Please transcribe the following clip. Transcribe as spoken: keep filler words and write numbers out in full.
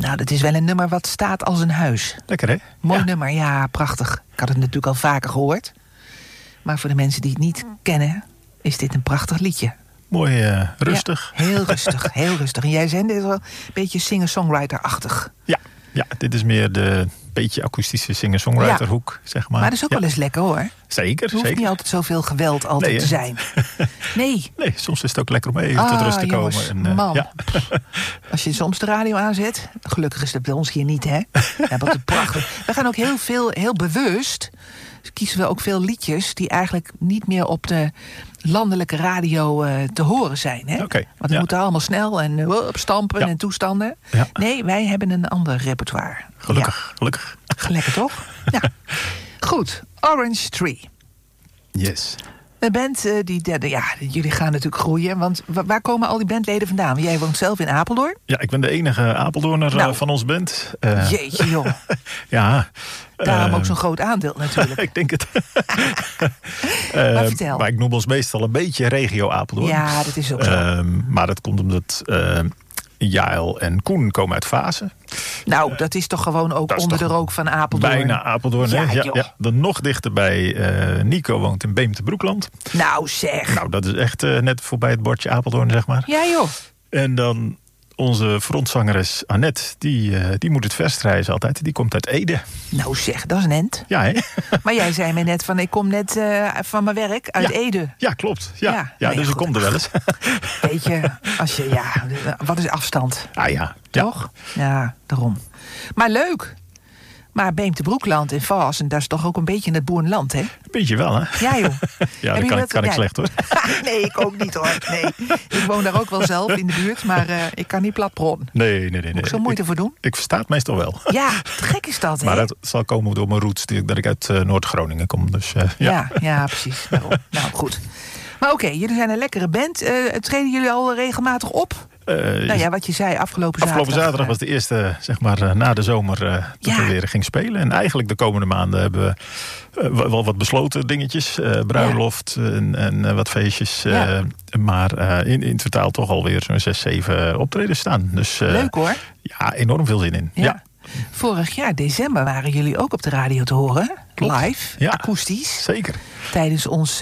Nou, dat is wel een nummer wat staat als een huis. Lekker, hè? Mooi ja. nummer, ja, prachtig. Ik had het natuurlijk al vaker gehoord. Maar voor de mensen die het niet kennen, is dit een prachtig liedje. Mooi uh, rustig. Ja, heel rustig, heel rustig. En jij zei, dit is wel een beetje singer-songwriter-achtig. Ja, ja, dit is meer de beetje akoestische singer-songwriter-hoek, ja. zeg maar. Maar dat is ook ja. wel eens lekker, hoor. Zeker, Het hoeft zeker. niet altijd zoveel geweld altijd nee, te zijn. Nee. Nee, soms is het ook lekker om even ah, tot rust te jongens, komen. En, uh, man. Ja. Als je soms de radio aanzet, gelukkig is dat bij ons hier niet, hè? We hebben het prachtig. We gaan ook heel veel, heel bewust, kiezen we ook veel liedjes die eigenlijk niet meer op de landelijke radio uh, te horen zijn. Hè? Okay, Want we ja. moeten allemaal snel en uh, stampen ja. en toestanden. Ja. Nee, wij hebben een ander repertoire. Gelukkig, ja. gelukkig. Lekker toch? Ja. Goed, Orange Tree. Yes. Een band, uh, die, die, ja, jullie gaan natuurlijk groeien. Want waar komen al die bandleden vandaan? Jij woont zelf in Apeldoorn? Ja, ik ben de enige Apeldoorner nou, uh, van ons band. Uh, jeetje, joh. ja. Daarom uh, ook zo'n groot aandeel natuurlijk. ik denk het. uh, maar vertel. Maar ik noem ons meestal een beetje regio Apeldoorn. Ja, dat is ook zo. Uh, maar dat komt omdat uh, Jaël en Koen komen uit Vaassen. Nou, dat is toch gewoon ook dat onder de rook van Apeldoorn. Bijna Apeldoorn, ja, ja, ja. Dan nog dichterbij, uh, Nico woont in Beemte-Broekland. Nou zeg. Nou, dat is echt uh, net voorbij het bordje Apeldoorn, zeg maar. Ja joh. En dan onze frontzangeres Annette, die, uh, die moet het verst reizen altijd. Die komt uit Ede. Nou zeg, dat is een end. Ja, hè? Maar jij zei me net van, ik kom net uh, van mijn werk uit ja. Ede. Ja, klopt. Ja, ja, ja nee, dus goed. ik kom er wel eens. Weet je, als je, ja, wat is afstand? Ah ja. Toch? Ja, ja daarom. Maar leuk. Maar Beemte-Broekland in Vaassen, dat is toch ook een beetje in het boerenland, hè? Een beetje wel, hè? Ja, joh. Ja, dat kan, ik, kan ik ja. slecht, hoor. Nee, ik ook niet, hoor. Nee. Ik woon daar ook wel zelf in de buurt, maar uh, ik kan niet plat praten. Nee, nee, nee. nee. Moet ik zo moeite ik, voor doen? Ik versta het meestal wel. Ja, te gek is dat, hè? Maar dat zal komen door mijn roots, dat ik uit uh, Noord-Groningen kom. Dus, uh, ja. Ja, ja, precies. Daarom. Nou, goed. Maar oké, okay, jullie zijn een lekkere band. Uh, treden jullie al regelmatig op? Uh, nou ja, wat je zei, afgelopen zaterdag. Afgelopen zaterdag was de eerste, zeg maar, uh, na de zomer uh, dat ja. we weer ging spelen. En eigenlijk de komende maanden hebben we uh, wel wat besloten dingetjes. Uh, bruiloft ja. en, en uh, wat feestjes. Uh, ja. Maar uh, in, in totaal toch alweer zo'n zes, zeven optredens staan. Dus, uh, leuk hoor. Ja, enorm veel zin in. Ja. ja. Vorig jaar, december, waren jullie ook op de radio te horen. Klopt. Live, ja. akoestisch. Zeker. Tijdens ons